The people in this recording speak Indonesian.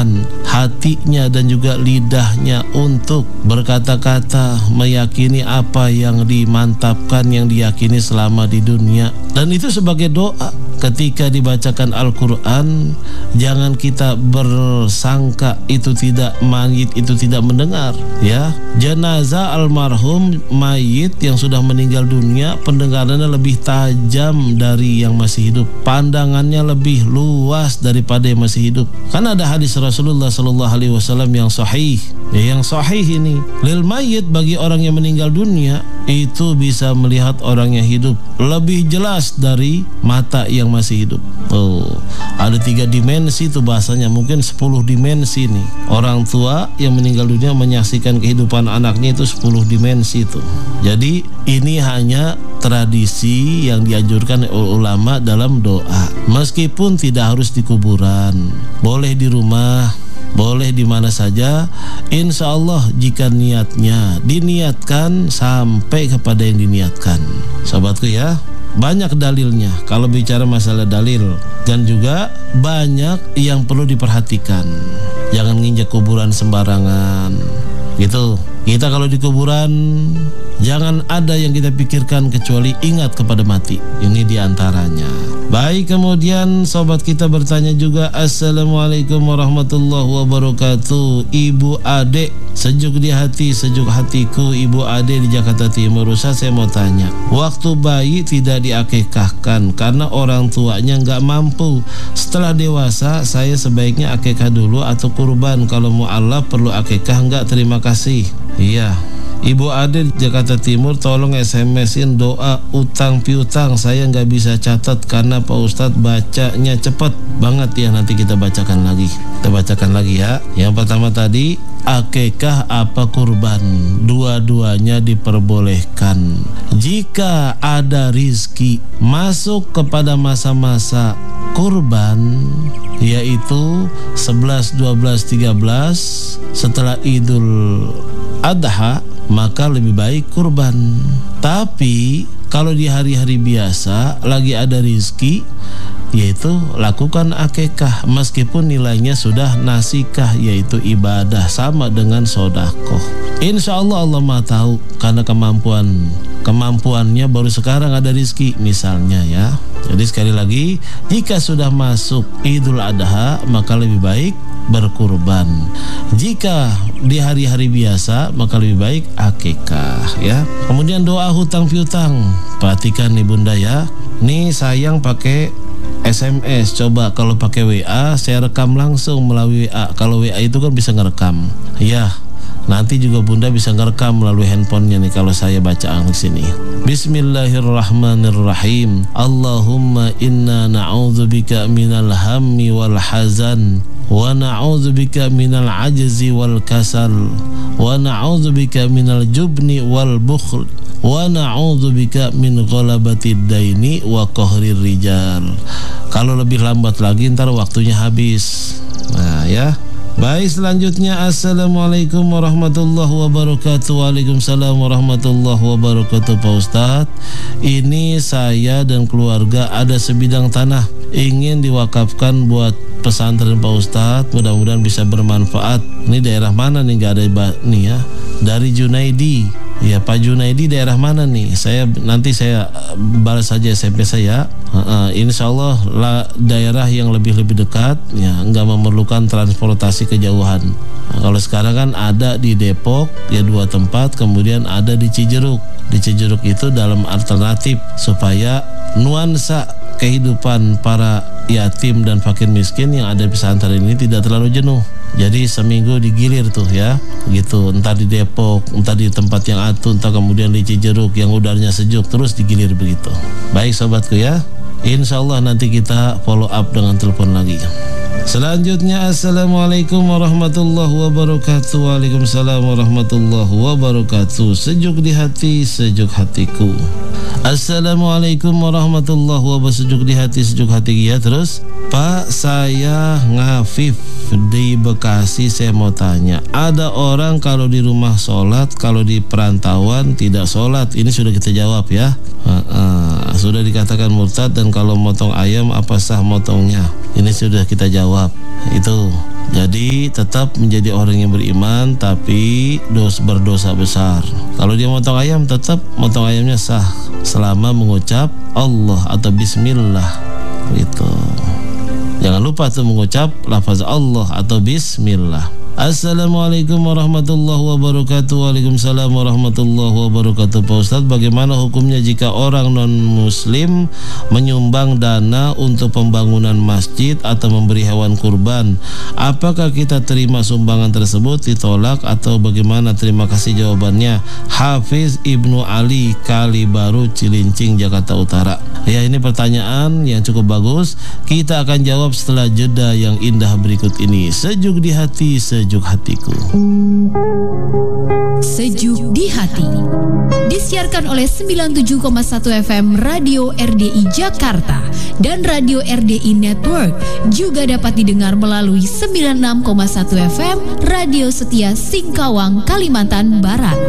menyiapkan hatinya dan juga lidahnya untuk berkata-kata, meyakini apa yang dimantapkan, yang diyakini selama di dunia. Dan itu sebagai doa. Ketika dibacakan Al-Quran, jangan kita bersangka itu tidak, mayit itu tidak mendengar, ya. Jenazah almarhum, mayit yang sudah meninggal dunia, pendengarannya lebih tajam dari yang masih hidup, pandangannya lebih luas daripada yang masih hidup. Kan ada hadis Rasulullah SAW yang sahih, yang sahih ini, lil mayit, bagi orang yang meninggal dunia itu bisa melihat orang yang hidup lebih jelas dari mata yang masih hidup. Ada 3 dimensi itu bahasanya, mungkin 10 dimensi nih. Orang tua yang meninggal dunia menyaksikan kehidupan anaknya itu 10 dimensi itu. Jadi ini hanya tradisi yang dianjurkan oleh ulama dalam doa. Meskipun tidak harus di kuburan, boleh di rumah, boleh di mana saja. Insya Allah jika niatnya diniatkan sampai kepada yang diniatkan. Sahabatku ya, banyak dalilnya kalau bicara masalah dalil, dan juga banyak yang perlu diperhatikan. Jangan nginjak kuburan sembarangan gitu. Kita kalau di kuburan jangan ada yang kita pikirkan kecuali ingat kepada mati. Ini diantaranya. Baik, kemudian sobat kita bertanya juga, Assalamualaikum warahmatullahi wabarakatuh. Ibu Ade, sejuk di hati, sejuk hatiku. Ibu Ade di Jakarta Timur. Ustaz, saya mau tanya, waktu bayi tidak diakikahkan karena orang tuanya nggak mampu. Setelah dewasa, saya sebaiknya akikah dulu atau kurban? Kalau mu'alaf perlu akikah nggak? Terima kasih. Iya, Ibu Ade di Jakarta Timur, tolong SMS-in doa utang piutang. Saya nggak bisa catat karena Pak Ustadz bacanya cepet banget ya. Nanti kita bacakan lagi. Kita bacakan lagi ya. Yang pertama tadi, akikah apa kurban? Dua-duanya diperbolehkan. Jika ada rizki masuk kepada masa-masa kurban, yaitu 11, 12, 13 setelah Idul Adha, maka lebih baik kurban. Tapi kalau di hari-hari biasa lagi ada rizki, yaitu lakukan akikah meskipun nilainya sudah nasikah, yaitu ibadah, sama dengan sodakoh. Insya Allah Allah Maha tahu, karena kemampuannya baru sekarang ada rizki misalnya ya. Jadi sekali lagi, jika sudah masuk Idul Adha maka lebih baik berkurban. Jika di hari-hari biasa maka lebih baik akikah ya. Kemudian doa hutang piutang, perhatikan nih bunda ya. Nih sayang pakai SMS, coba kalau pakai WA saya rekam langsung melalui WA. Kalau WA itu kan bisa ngerekam ya. Nanti juga bunda bisa ngerekam melalui handphonenya nih kalau saya baca di sini. Bismillahirrahmanirrahim. Allahumma inna na'udzubika minal hammi wal hazan, wa na'udzubika minal ajzi wal kasal, wa na'udzubika minal jubni wal bukhl, wa na'udzubika min ghalabatid daini wa qahrir rijal. Kalau lebih lambat lagi ntar waktunya habis. Nah ya. Baik, selanjutnya Assalamualaikum warahmatullahi wabarakatuh. Waalaikumsalam warahmatullahi wabarakatuh. Pak Ustadz, ini saya dan keluarga ada sebidang tanah ingin diwakafkan buat pesantren Pak Ustadz, mudah-mudahan bisa bermanfaat. Ini daerah mana nih? Gak ada nih ya. Dari Junaidi. Ya Pak Junaidi, daerah mana nih? Nanti saya balas saja SMP saya. Insya Allah daerah yang lebih dekat ya, nggak memerlukan transportasi kejauhan. Kalau sekarang kan ada di Depok ya 2 tempat, kemudian ada di Cijeruk. Di Cijeruk itu dalam alternatif supaya nuansa kehidupan para yatim dan fakir miskin yang ada di pesantren ini tidak terlalu jenuh. Jadi seminggu digilir tuh ya, gitu. Entar di Depok, entar di tempat yang atuh, entar kemudian di Cijeruk yang udaranya sejuk, terus digilir begitu. Baik sobatku ya, insya Allah nanti kita follow up dengan telepon lagi. Selanjutnya Assalamualaikum warahmatullahi wabarakatuh. Waalaikumsalam warahmatullahi wabarakatuh. Sejuk di hati, sejuk hatiku. Assalamualaikum warahmatullahi wabarakatuh. Sejuk di hati, sejuk hati ya. Terus Pak, saya Ngafif di Bekasi. Saya mau tanya, ada orang kalau di rumah sholat, kalau di perantauan tidak sholat. Ini sudah kita jawab ya. Sudah dikatakan murtad. Dan kalau motong ayam apa sah motongnya? Ini sudah kita jawab. Itu Jadi tetap menjadi orang yang beriman tapi berdosa besar. Kalau dia motong ayam, tetap motong ayamnya sah selama mengucap Allah atau Bismillah gitu. Jangan lupa tuh mengucap lafaz Allah atau Bismillah. Assalamualaikum warahmatullahi wabarakatuh. Waalaikumsalam warahmatullahi wabarakatuh. Pak Ustadz, bagaimana hukumnya jika orang non-muslim menyumbang dana untuk pembangunan masjid atau memberi hewan kurban? Apakah kita terima sumbangan tersebut, ditolak, atau bagaimana? Terima kasih jawabannya. Hafiz Ibnu Ali, Kalibaru, Cilincing, Jakarta Utara. Ya, ini pertanyaan yang cukup bagus. Kita akan jawab setelah jeda yang indah berikut ini. Sejuk di hati, sejuk hatiku. Sejuk di hati disiarkan oleh 97,1 FM Radio RDI Jakarta dan Radio RDI Network. Juga dapat didengar melalui 96,1 FM Radio Setia Singkawang, Kalimantan Barat.